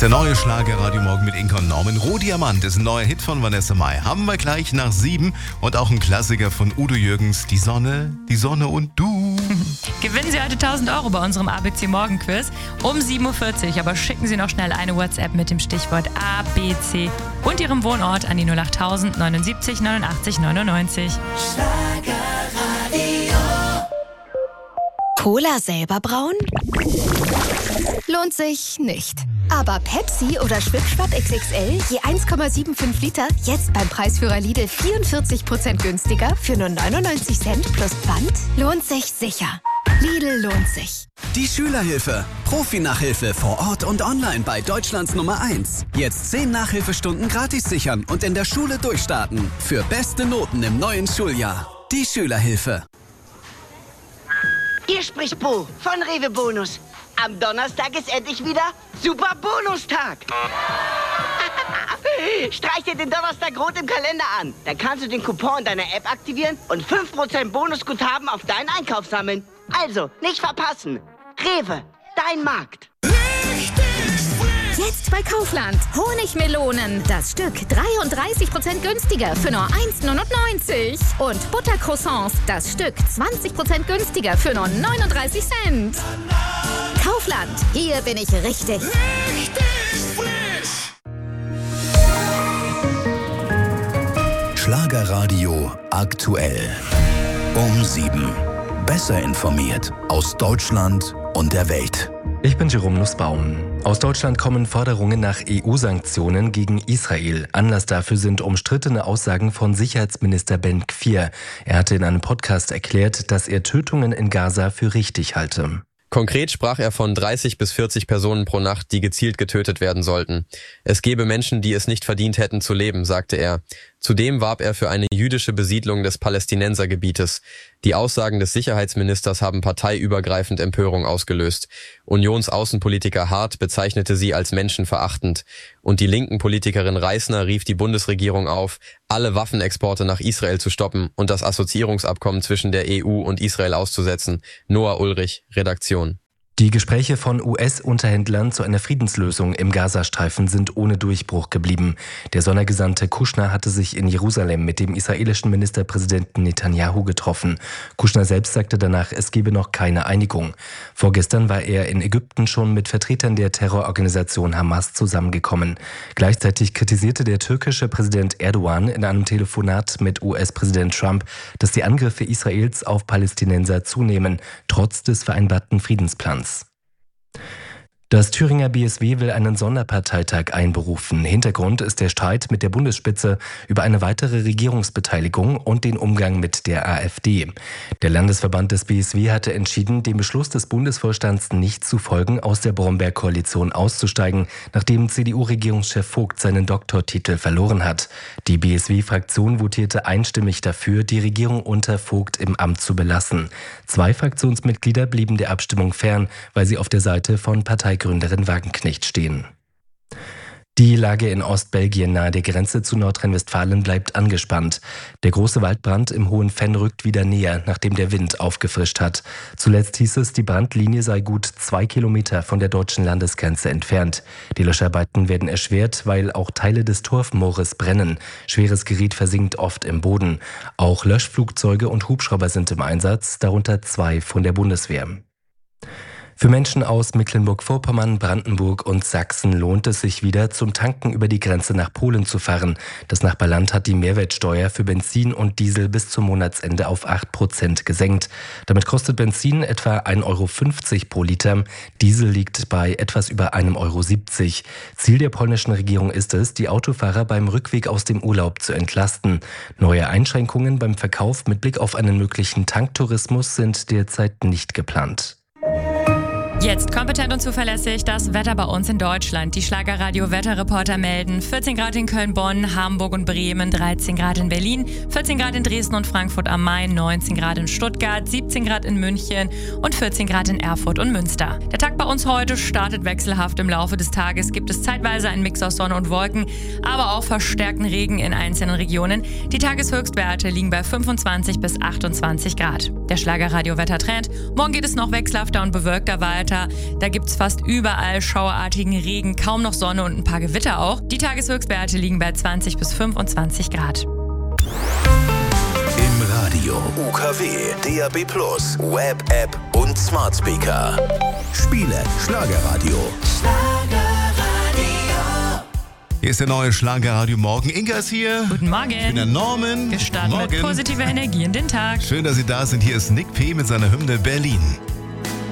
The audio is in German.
Der neue Schlager Radio Morgen mit Inka und Norman. Rohdiamant ist ein neuer Hit von Vanessa Mai. Haben wir gleich nach 7 und auch ein Klassiker von Udo Jürgens. Die Sonne und du. Gewinnen Sie heute 1.000 € bei unserem ABC Morgen Quiz um 7.40 Uhr. Aber schicken Sie noch schnell eine WhatsApp mit dem Stichwort ABC und Ihrem Wohnort an die 08000 79 89 99. Cola selber brauen? Lohnt sich nicht. Aber Pepsi oder Schwipschwapp XXL je 1,75 Liter jetzt beim Preisführer Lidl 44% günstiger für nur 99 Cent plus Pfand? Lohnt sich sicher. Lidl lohnt sich. Die Schülerhilfe. Profi-Nachhilfe vor Ort und online bei Deutschlands Nummer 1. Jetzt 10 Nachhilfestunden gratis sichern und in der Schule durchstarten. Für beste Noten im neuen Schuljahr. Die Schülerhilfe. Hier spricht Bo von Rewe Bonus. Am Donnerstag ist endlich wieder Super Bonustag. Streich dir den Donnerstag rot im Kalender an. Dann kannst du den Coupon in deiner App aktivieren und 5% Bonusguthaben auf deinen Einkauf sammeln. Also, nicht verpassen. Rewe, dein Markt. Jetzt bei Kaufland. Honigmelonen. Das Stück 33% günstiger für nur 1,99 €. Und Buttercroissants. Das Stück 20% günstiger für nur 39 Cent. Kaufland. Hier bin ich richtig. Schlagerradio aktuell. Um 7. Besser informiert aus Deutschland und der Welt. Ich bin Jerome Nussbaum. Aus Deutschland kommen Forderungen nach EU-Sanktionen gegen Israel. Anlass dafür sind umstrittene Aussagen von Sicherheitsminister Ben Gvir. Er hatte in einem Podcast erklärt, dass er Tötungen in Gaza für richtig halte. Konkret sprach er von 30 bis 40 Personen pro Nacht, die gezielt getötet werden sollten. Es gebe Menschen, die es nicht verdient hätten zu leben, sagte er. Zudem warb er für eine jüdische Besiedlung des Palästinensergebietes. Die Aussagen des Sicherheitsministers haben parteiübergreifend Empörung ausgelöst. Unionsaußenpolitiker Hart bezeichnete sie als menschenverachtend. Und die linken Politikerin Reisner rief die Bundesregierung auf, alle Waffenexporte nach Israel zu stoppen und das Assoziierungsabkommen zwischen der EU und Israel auszusetzen. Noah Ulrich, Redaktion. Die Gespräche von US-Unterhändlern zu einer Friedenslösung im Gazastreifen sind ohne Durchbruch geblieben. Der Sondergesandte Kushner hatte sich in Jerusalem mit dem israelischen Ministerpräsidenten Netanyahu getroffen. Kushner selbst sagte danach, es gebe noch keine Einigung. Vorgestern war er in Ägypten schon mit Vertretern der Terrororganisation Hamas zusammengekommen. Gleichzeitig kritisierte der türkische Präsident Erdogan in einem Telefonat mit US-Präsident Trump, dass die Angriffe Israels auf Palästinenser zunehmen, trotz des vereinbarten Friedensplans. Das Thüringer BSW will einen Sonderparteitag einberufen. Hintergrund ist der Streit mit der Bundesspitze über eine weitere Regierungsbeteiligung und den Umgang mit der AfD. Der Landesverband des BSW hatte entschieden, dem Beschluss des Bundesvorstands nicht zu folgen, aus der Bromberg-Koalition auszusteigen, nachdem CDU-Regierungschef Vogt seinen Doktortitel verloren hat. Die BSW-Fraktion votierte einstimmig dafür, die Regierung unter Vogt im Amt zu belassen. 2 Fraktionsmitglieder blieben der Abstimmung fern, weil sie auf der Seite von Parteigründerin Wagenknecht stehen. Die Lage in Ostbelgien nahe der Grenze zu Nordrhein-Westfalen bleibt angespannt. Der große Waldbrand im Hohen Venn rückt wieder näher, nachdem der Wind aufgefrischt hat. Zuletzt hieß es, die Brandlinie sei gut 2 Kilometer von der deutschen Landesgrenze entfernt. Die Löscharbeiten werden erschwert, weil auch Teile des Torfmoores brennen. Schweres Gerät versinkt oft im Boden. Auch Löschflugzeuge und Hubschrauber sind im Einsatz, darunter 2 von der Bundeswehr. Für Menschen aus Mecklenburg-Vorpommern, Brandenburg und Sachsen lohnt es sich wieder, zum Tanken über die Grenze nach Polen zu fahren. Das Nachbarland hat die Mehrwertsteuer für Benzin und Diesel bis zum Monatsende auf 8% gesenkt. Damit kostet Benzin etwa 1,50 € pro Liter. Diesel liegt bei etwas über 1,70 €. Ziel der polnischen Regierung ist es, die Autofahrer beim Rückweg aus dem Urlaub zu entlasten. Neue Einschränkungen beim Verkauf mit Blick auf einen möglichen Tanktourismus sind derzeit nicht geplant. Jetzt kompetent und zuverlässig das Wetter bei uns in Deutschland. Die Schlagerradio-Wetterreporter melden 14 Grad in Köln, Bonn, Hamburg und Bremen, 13 Grad in Berlin, 14 Grad in Dresden und Frankfurt am Main, 19 Grad in Stuttgart, 17 Grad in München und 14 Grad in Erfurt und Münster. Der Tag bei uns heute startet wechselhaft. Im Laufe des Tages gibt es zeitweise einen Mix aus Sonne und Wolken, aber auch verstärkten Regen in einzelnen Regionen. Die Tageshöchstwerte liegen bei 25 bis 28 Grad. Der Schlagerradio-Wettertrend. Morgen geht es noch wechselhafter und bewölkter weiter. weiter. Da gibt's fast überall schauerartigen Regen, kaum noch Sonne und ein paar Gewitter auch. Die Tageshöchstwerte liegen bei 20 bis 25 Grad. Im Radio, UKW, DAB+, Web-App und Smart Speaker. Spiele Schlagerradio. Hier ist der neue Schlagerradio Morgen. Inga ist hier. Guten Morgen. Ich bin der Norman. Wir starten mit positiver Energie in den Tag. Schön, dass Sie da sind. Hier ist Nick P. mit seiner Hymne Berlin.